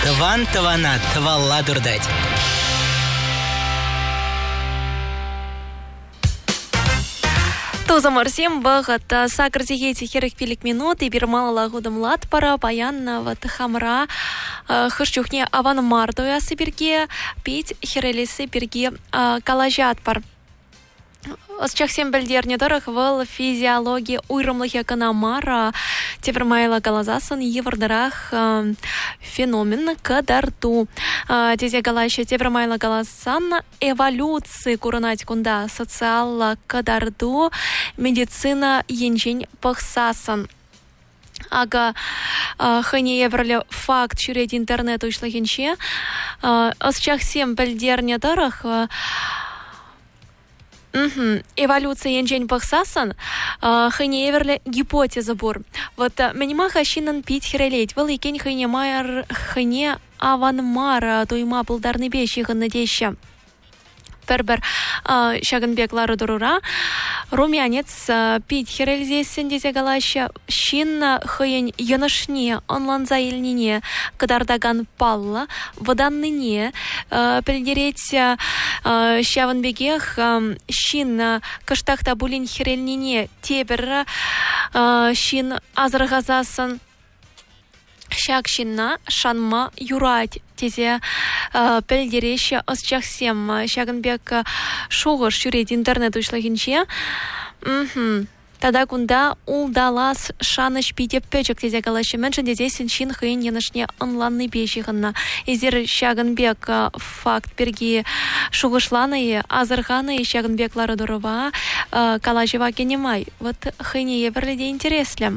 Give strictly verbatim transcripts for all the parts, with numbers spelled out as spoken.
Тыван тывана тывалла дурдать. Тузамар всем багат сакр зигети херек пилик минут и бирмала лагудам лат пара паянна вот хамра хышчухне аван мардуя сибирге пить херелисы бирге калажат пар. Осчахсем бельдерне дорог в физиологии уйрымлых экономара тевермайла галазасын евардарах феномен кадарту. Тезе галаща тевермайла галасан эволюции куранать кунда социалла кадарту медицина енчень пахсасан. Ага, хани еврали факт чурет интернет ушла енче. Осчахсем бельдерне дорог Угу. Эволюция енчень пахсасан, хэне эверле гипотеза бур. Вот минима хащинан пить херелеть. Вал икень хэне майер хэне аванмара, то има пылдарны бещи ханнадеща. Пербер шагынбек лары дурура. Румянец пить херельзесен дезе галаща. Шин хэйн янышне, онланза ильнине, кадардаган палла, воданныне, пельдереть щаванбегех, шин каштахта булин херельнине, тебер, шин азрагазасан. Шакшинна шанма юрать тезе пельдереща осчахсем шагынбек шугыш шурет интернет ушлагинче. Тада кунда улдалас шаныш пите печек тезе галаще меншин тезе синчин хыйн янышне онланны бешихынна. Изер шагынбек факт перги шугышланы азырханы шагынбек лары дурова калажева кенемай. Вот хыйне еверледе интереслем.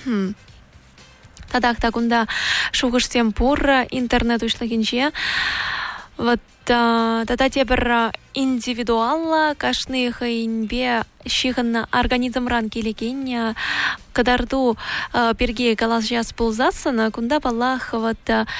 Тадак такунда шугышсем пур интернет ушлагинче. Вот тада тебер индивидуалла кашны хайнбе шиханна организм ранки лекень кадарду перге калажас пулзасана кунда балах вот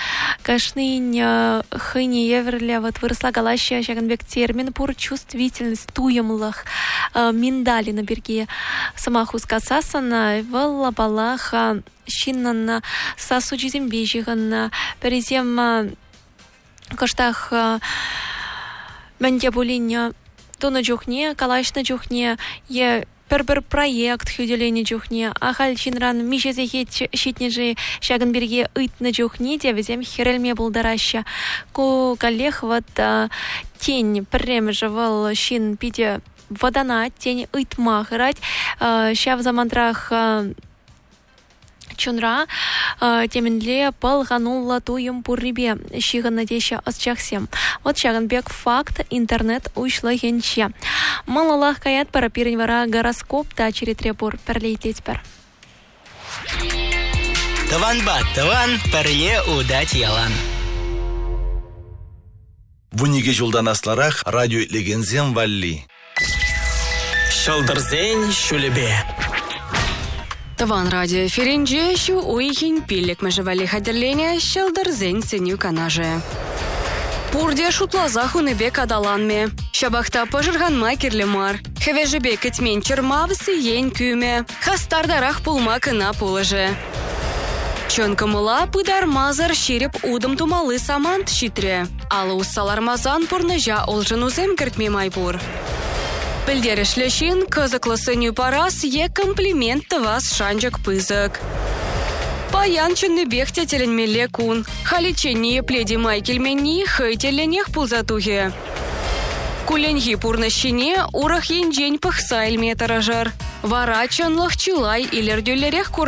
кашны хайни еверле вот выросла галаща шаганбек термин пур чувствительность туемлах миндали на берге самахус касасана валла балах шиннан сасучизм бежиганна перезем каштах менде булиня туна жухне калашна жухне е пер-пер проект хюделени жухне ахал чинран мишезе хет шитнеже шагынберге ыйтны жухне девезем херельме булдараща ку коллег вот тень прем жевал шин пиде водана тень ыйтма хырать ща в замандрах чунра теменле палганула туем пуррибе щиган надеща осчахсем. Вот шагынбек факт интернет уйшла хенче. Малалах каят пара пирень вара гороскоп та черетре пур перлейтеть пер. Таван бат, таван перле удать ялан. Вуниге жулданасларах радио легензем валли. Шалдырзень шулебе. Таван радио эфиринже шу уйхин пилек межевали хадерления шелдерзень сеню канаже. Пурде шутлазах унебе кадаланме. Шабахта пожырган майкерлемар. Хевежебе кетмен чермавсы ень кюме. Хастардарах пулма кына пулыже. Чонкамыла пыдар мазар шереп удым тумалы самант шитре. Алы уссалар мазан пурныжа олжын узем кертме майпур. Пельдерешлешин кызыклы сыню парас е комплимент вас шанчак пызык. Паян чынны бехте теленмеле кун. Халиченни пледи майкельмени хайтеленех пулзатухе. Куленьги пурнащине урах янджень пахса эльметаражар. Вара чанлах чилай илердюлерех